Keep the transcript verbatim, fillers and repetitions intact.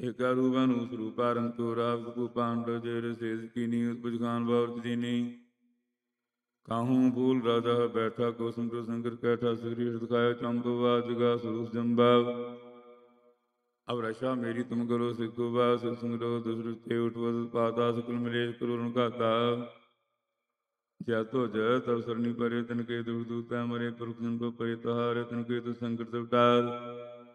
ਏਕਾ ਰੂਪਨ ਸਰੂਪਾਰੰ ਤੋਰਾਵ ਕਪੂ ਪਾਂਡਵ ਜੇਰ ਸੇਜ ਕੀਨੀ ਉਤਪਜ ਖਾਨ ਬਾਵਰ ਦੀਨੀ ਕਾਹੂ ਫੂਲ ਰਾਜਾ ਬੈਠਾ ਕੋਸਮ ਕੋ ਸੰਕਰ ਕੈਠਾ ਸਗਰੀ ਦਿਖਾਇਆ ਚੰਬਵਾ ਜਗਾ ਸਰੂਪ ਜੰਬਾਵ अब रशा मेरी तुम करो सिद्धो बा संगरो दुसरते उठवद पाता सकल मलेश करो घाता जैतो जय तब सरनी परे तन के दुख दूता मरे पुरख जन को परे तहारे तन के तो संकट उतार